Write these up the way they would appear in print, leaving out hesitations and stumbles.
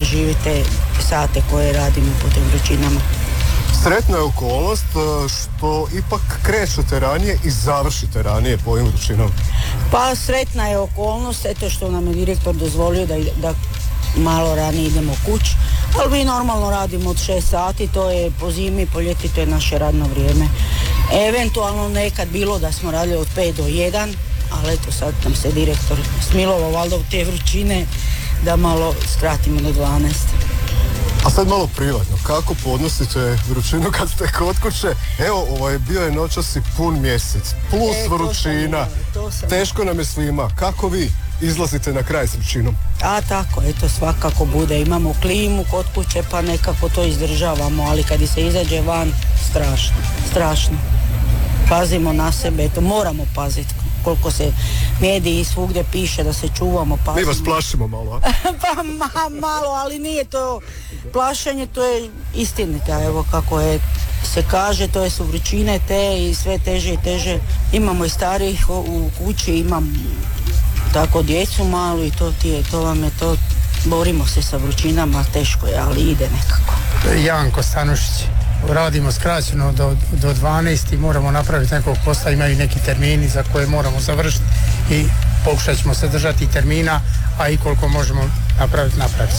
preživite sate koje radimo po tim vrućinama. Sretna je okolnost što ipak krećete ranije i završite ranije po ovim vrućinama. Pa sretna je okolnost, eto što nam je direktor dozvolio da malo ranije idemo kući, ali mi normalno radimo od 6 sati, to je po zimi, po ljeti, to je naše radno vrijeme. Eventualno nekad bilo da smo radili od 5 do 1, ali eto sad nam se direktor smilovao valjda u te vrućine da malo skratimo do 12. A sad malo privatno, kako podnosite vrućinu kad ste kod kuće? Evo, bio je noćas i pun mjesec, plus vrućina, teško nam je svima. Kako vi izlazite na kraj s vrućinom? A tako, eto svakako bude, imamo klimu kod kuće pa nekako to izdržavamo, ali kad se izađe van, strašno. Pazimo na sebe, eto moramo paziti. Koliko se mediji svugdje piše da se čuvamo, pazimo. Mi vas plašimo malo, a? Pa malo, ali nije to plašenje, to je istinita, evo kako je se kaže, to su vrućine te i sve teže i teže. Imamo i starijih u kući, imam tako djecu malu i to vam je to, borimo se sa vrućinama, teško je, ali ide nekako. Janko Stanušić. Radimo skraćeno do 12 i moramo napraviti nekog posla, imaju neki termini za koje moramo završiti i pokušat ćemo se držati termina, a i koliko možemo napraviti.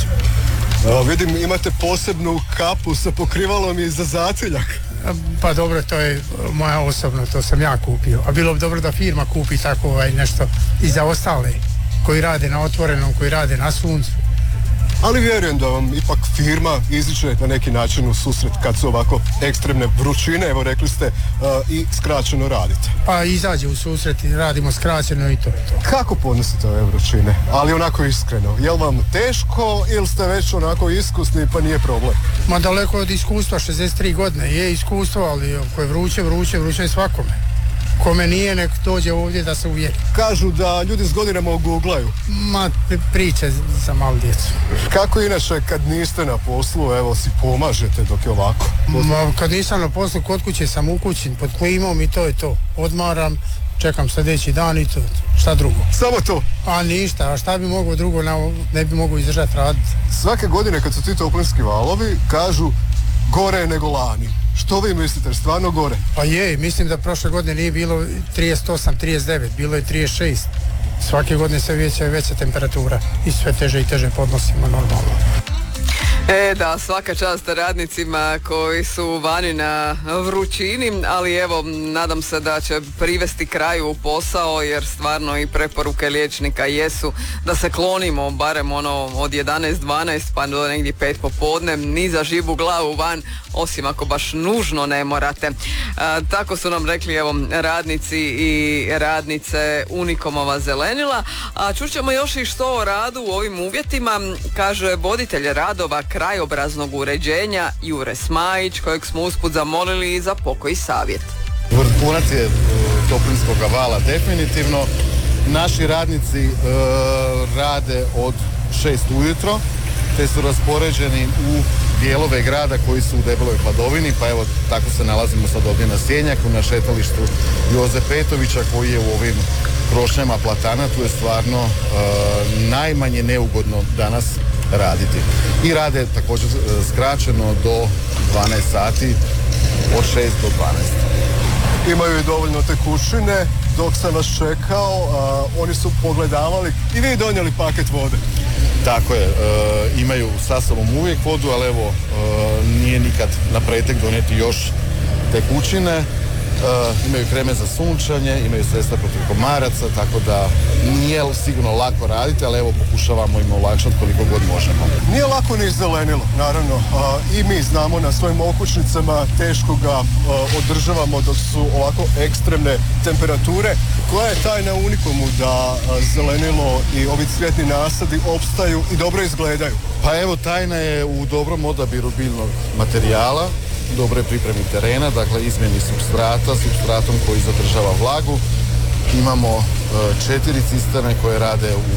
Vidim, imate posebnu kapu sa pokrivalom i za zatiljak. Pa dobro, to je moja osobno, to sam ja kupio, a bilo bi dobro da firma kupi tako nešto i za ostale koji rade na otvorenom, koji rade na suncu. Ali vjerujem da vam ipak firma iziđe na neki način u susret kad su ovako ekstremne vrućine, evo rekli ste, i skraćeno radite. Pa izađe u susret i radimo skraćeno i to je to. Kako podnosite ove vrućine? Ali onako iskreno, je li vam teško ili ste već onako iskusni pa nije problem? Ma daleko od iskustva, 63 godine je iskustvo, ali ako je vruće je svakome. Kome nije, nek dođe ovdje da se uvjeri. Kažu da ljudi s godinama oguglaju. Ma, priče za malu djecu. Kako inače kad niste na poslu, evo si pomažete dok je ovako? Ma, kad nisam na poslu, kod kuće sam u kući, pod klimom i to je to. Odmaram, čekam sljedeći dan i to. Šta drugo? Samo to? A ništa, a šta bi mogao drugo, ne bi mogao izdržati raditi. Svake godine kad su ti toplinski valovi, kažu gore nego lani. Što vi mislite, stvarno gore? Pa je, mislim da prošle godine nije bilo 38, 39, bilo je 36. Svake godine se veća temperatura i sve teže i teže podnosimo normalno. Da, svaka čast radnicima koji su vani na vrućini, ali evo, nadam se da će privesti kraju u posao, jer stvarno i preporuke liječnika jesu da se klonimo barem od 11-12 pa do negdje 5 popodne, ni za živu glavu van, osim ako baš nužno ne morate. Tako su nam rekli evo radnici i radnice Unikomova zelenila, a čućemo još i što o radu u ovim uvjetima, kaže voditelj radova krajobraznog uređenja Jure Smajić, kojeg smo usput zamolili i za pokoji savjet. Vrhunac je toplinskog vala definitivno. Naši radnici rade od 6 ujutro, te su raspoređeni u dijelove grada koji su u debeloj hladovini, pa evo tako se nalazimo sad ovdje na Sjenjaku, na šetalištu Joze Petovića koji je u ovim krošnjama platana, tu je stvarno najmanje neugodno danas raditi. I rade također skraćeno do 12 sati, od 6 do 12. Imaju i dovoljno tekućine, dok sam vas čekao, oni su pogledavali i vi donijeli paket vode. Tako je, imaju sa sobom uvijek vodu, ali evo nije nikad na pretek donijeti još tekućine. Imaju kreme za sunčanje, imaju sredstva protiv komaraca, tako da nije sigurno lako raditi, ali evo pokušavamo im olakšati koliko god možemo. Nije lako ni zelenilo, naravno, i mi znamo na svojim okućnicama, teško ga održavamo dok su ovako ekstremne temperature. Koja je tajna Unikomu da zelenilo i ovi cvjetni nasadi opstaju i dobro izgledaju? Pa evo, tajna je u dobrom odabiru biljnog materijala, dobre pripremi terena, dakle izmjeni supstratom koji zadržava vlagu. Imamo 4 cisterne koje rade u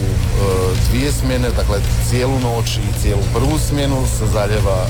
2 smjene, dakle cijelu noć i cijelu prvu smjenu se zaljeva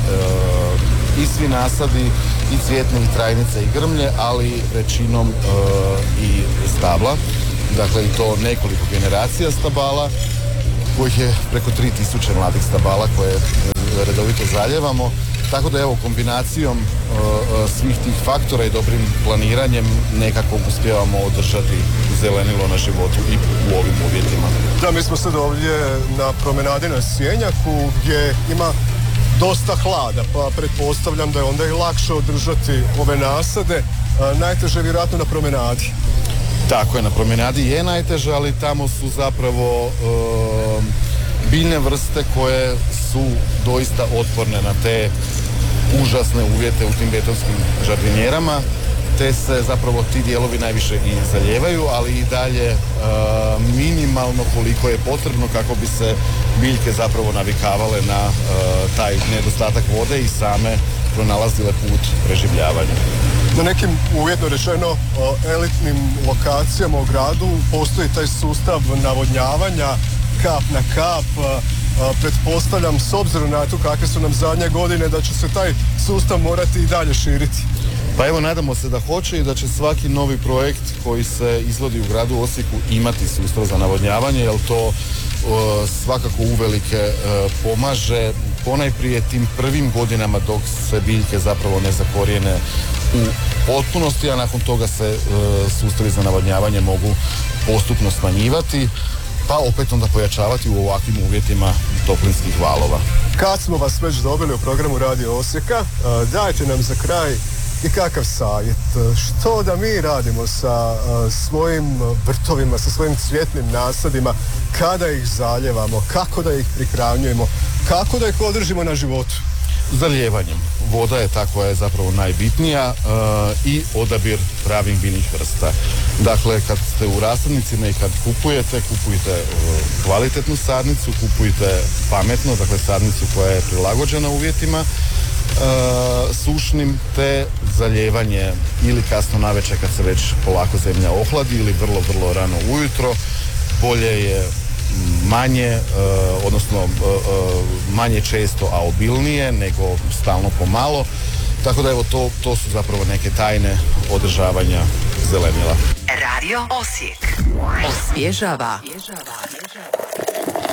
i svi nasadi i cvjetne i trajnice i grmlje, ali većinom i stabla, dakle i to nekoliko generacija stabala, kojih je preko 3000 mladih stabala koje redovito zaljevamo. Tako da evo kombinacijom svih tih faktora i dobrim planiranjem nekako uspijevamo održati zelenilo na životu i u ovim uvjetima. Da, mi smo sad ovdje na promenadi na Sjenjaku gdje ima dosta hlada, pa pretpostavljam da je onda i lakše održati ove nasade. Najteže je vjerojatno na promenadi. Tako je, na promenadi je najteže, ali tamo su zapravo biljne vrste koje su doista otporne na te užasne uvjete u tim betonskim žardinjerama, te se zapravo ti dijelovi najviše i zaljevaju, ali i dalje minimalno koliko je potrebno kako bi se biljke zapravo navikavale na taj nedostatak vode i same pronalazile put preživljavanja. Na nekim, uvjetno rečeno, elitnim lokacijama u gradu postoji taj sustav navodnjavanja kap na kap. Pretpostavljam, s obzirom na to kakve su nam zadnje godine, da će se taj sustav morati i dalje širiti. Pa evo, nadamo se da hoće i da će svaki novi projekt koji se izvodi u gradu Osijeku imati sustav za navodnjavanje, jer to svakako uvelike pomaže ponajprije tim prvim godinama dok se biljke zapravo ne zakorijene u potpunosti, a nakon toga se sustavi za navodnjavanje mogu postupno smanjivati, pa opet onda pojačavati u ovakvim uvjetima toplinskih valova. Kad smo vas već dobili u programu Radio Osijeka, dajte nam za kraj i kakav savjet. Što da mi radimo sa svojim vrtovima, sa svojim cvjetnim nasadima, kada ih zaljevamo, kako da ih prihranjujemo, kako da ih održimo na životu? Zaljevanjem. Voda je ta koja je zapravo najbitnija i odabir pravih biljnih vrsta. Dakle, kad ste u rasadnicima i kad kupujete kvalitetnu sadnicu, kupujte pametno, dakle sadnicu koja je prilagođena uvjetima sušnim, te zaljevanje ili kasno navečer kad se već polako zemlja ohladi ili vrlo, vrlo rano ujutro. Bolje je manje, odnosno manje često, a obilnije, nego stalno pomalo. Tako da evo, to su zapravo neke tajne održavanja zelenila. Radio Osijek osvježava.